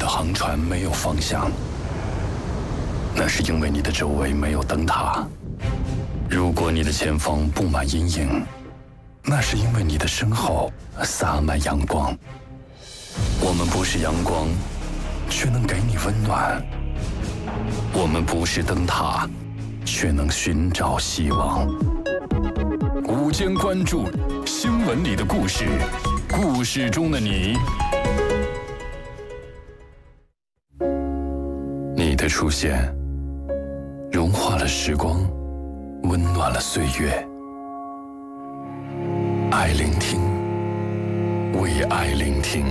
的航船没有方向，那是因为你的周围没有灯塔；如果你的前方布满阴影，那是因为你的身后洒满阳光。我们不是阳光，却能给你温暖；我们不是灯塔，却能寻找希望。午间关注，新闻里的故事，故事中的你。你的出现，融化了时光，温暖了岁月。爱聆听，为爱聆听。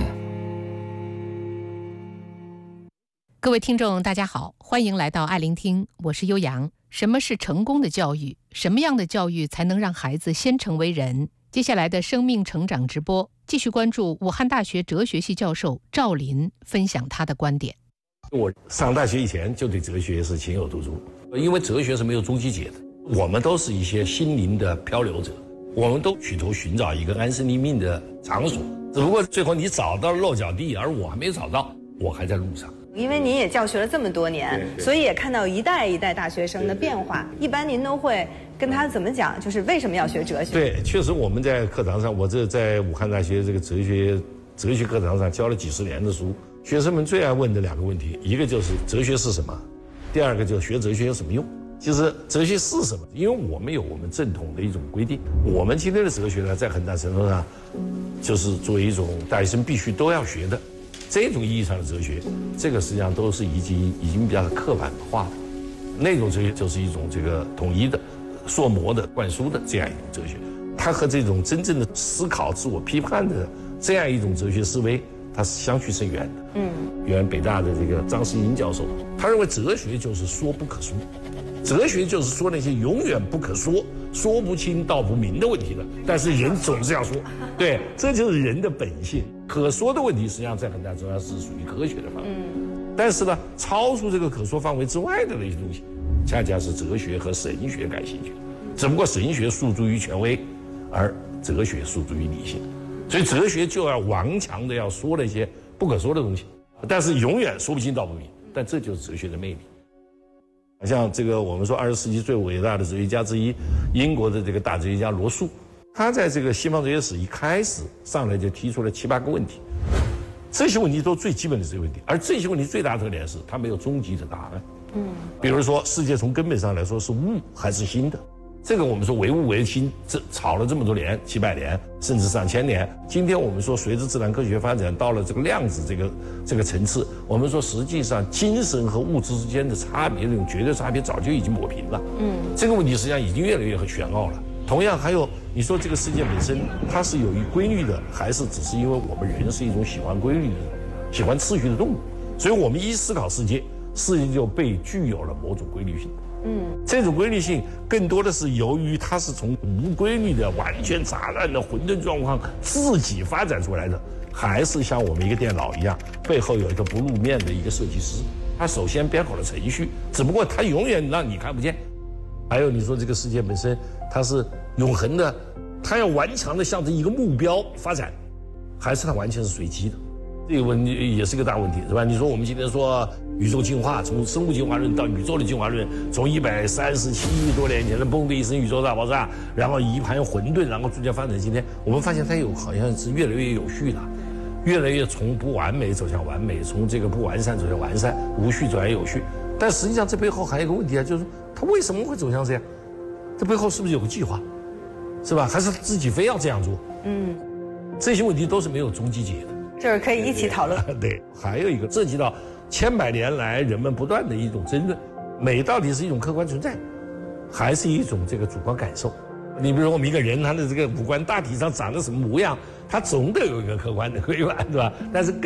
各位听众大家好，欢迎来到爱聆听，我是悠扬。什么是成功的教育？什么样的教育才能让孩子先成为人？接下来的生命成长直播，继续关注武汉大学哲学系教授赵林分享他的观点。 我上大学以前就对哲学是情有独钟，因为哲学是没有终极解的，我们都是一些心灵的漂流者，我们都企图寻找一个安身立命的场所，只不过最后你找到了落脚地，而我还没找到，我还在路上。 因为您也教学了这么多年，所以也看到一代一代大学生的变化。一般您都会跟他怎么讲？就是为什么要学哲学？ 对，确实我们在课堂上，我这在武汉大学这个哲学课堂上教了几十年的书，学生们最爱问的两个问题，一个就是哲学是什么，第二个就是学哲学有什么用。其实哲学是什么？因为我们有我们正统的一种规定，我们今天的哲学呢，在很大程度上就是作为一种大学生必须都要学的这种意义上的哲学，这个实际上都是已经比较刻板化的。那种哲学就是一种这个统一的、塑模的、灌输的这样一种哲学，它和这种真正的思考、自我批判的这样一种哲学思维，它是相去甚远的。原北大的这个张世英教授，他认为哲学就是说不可说，哲学就是说那些永远不可说、说不清道不明的问题的，但是人总是要说，对，这就是人的本性。可说的问题实际上在很大程度上是属于科学的范围，但是呢，超出这个可说范围之外的那些东西，恰恰是哲学和神学感兴趣。只不过神学诉诸于权威，而哲学诉诸于理性，所以哲学就要顽强的要说那些不可说的东西，但是永远说不清道不明。但这就是哲学的魅力。像这个我们说20世纪最伟大的哲学家之一，英国的这个大哲学家罗素，他在这个西方哲学史一开始上来就提出了7、8个问题，这些问题都是最基本的哲学问题，而这些问题最大的特点是它没有终极的答案。比如说世界从根本上来说是物还是心的，这个我们说唯物唯心，这吵了这么多年，700年甚至上千年。今天我们说随着自然科学发展到了这个量子这个层次，我们说实际上精神和物质之间的差别，这种绝对差别早就已经抹平了。这个问题实际上已经越来越玄奥了。同样还有，你说这个世界本身它是有规律的，还是只是因为我们人是一种喜欢规律的、喜欢秩序的动物，所以我们一思考世界就被具有了某种规律性。这种规律性更多的是由于它是从无规律的、完全杂乱的混沌状况自己发展出来的，还是像我们一个电脑一样，背后有一个不露面的一个设计师，他首先编好了程序，只不过他永远让你看不见。还有你说这个世界本身它是永恒的，它要顽强的向着一个目标发展，还是它完全是随机的？这个问题也是个大问题，是吧？你说我们今天说宇宙进化，从生物进化论到宇宙的进化论，从137亿多年前的嘣的一声宇宙大爆炸，然后一盘混沌，然后逐渐发展今天，我们发现它好像是越来越有序的，越来越从不完美走向完美，从这个不完善走向完善，无序走向有序。但实际上这背后还有一个问题啊，就是它为什么会走向这样？这背后是不是有个计划，是吧？还是自己非要这样做？这些问题都是没有终极解的。 就是可以一起讨论。 对，还有一个涉及到10000年来人们不断的一种争论，美到底是一种客观存在，还是一种这个主观感受？你比如说我们一个人他的这个五官大体上长得什么模样，他总得有一个客观的规范，对吧？但是